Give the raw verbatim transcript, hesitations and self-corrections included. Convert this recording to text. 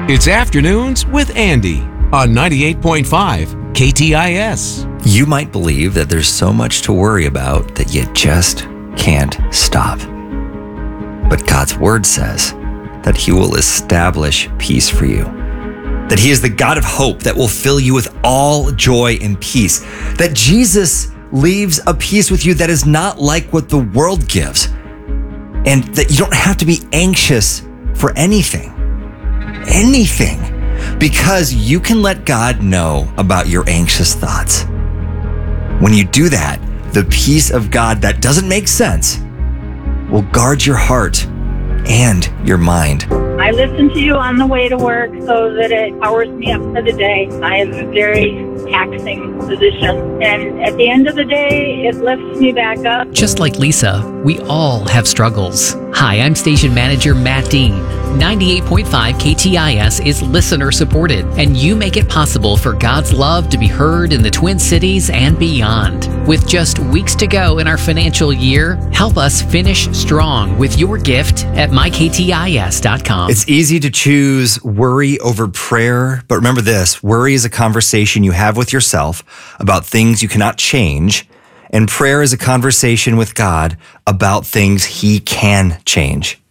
It's Afternoons with Andy on ninety-eight point five K T I S. You might believe that there's so much to worry about that you just can't stop. But God's word says that he will establish peace for you. That he is the God of hope that will fill you with all joy and peace. That Jesus leaves a peace with you that is not like what the world gives. And that you don't have to be anxious for anything. Anything. Because you can let God know about your anxious thoughts. When you do that, the peace of God that doesn't make sense will guard your heart and your mind. I listen to you on the way to work so that it powers me up for the day. I have a very taxing position, and at the end of the day, it lifts me back up. Just like Lisa, we all have struggles. Hi, I'm station manager Matt Dean. ninety-eight point five K T I S is listener supported, and you make it possible for God's love to be heard in the Twin Cities and beyond. With just weeks to go in our financial year, help us finish strong with your gift at my k t i s dot com. It's easy to choose worry over prayer, but remember this, worry is a conversation you have with yourself about things you cannot change, and prayer is a conversation with God about things he can change.